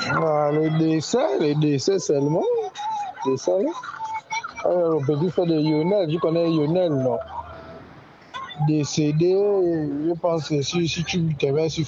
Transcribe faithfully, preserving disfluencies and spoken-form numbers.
Ah, les décès, les décès seulement. Décès, là. Alors, le petit frère de Lionel, tu connais Lionel, non? Décédé, je pense que si, si tu te mets sur